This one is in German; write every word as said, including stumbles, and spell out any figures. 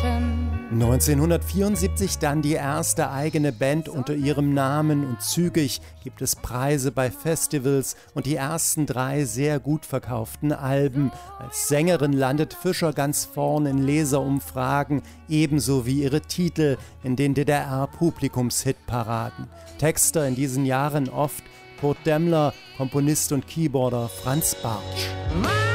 neunzehnhundertvierundsiebzig dann die erste eigene Band unter ihrem Namen und zügig gibt es Preise bei Festivals und die ersten drei sehr gut verkauften Alben. Als Sängerin landet Fischer ganz vorn in Leserumfragen, ebenso wie ihre Titel in den D D R-Publikumshitparaden. Texter in diesen Jahren oft Kurt Demmler, Komponist und Keyboarder Franz Bartsch.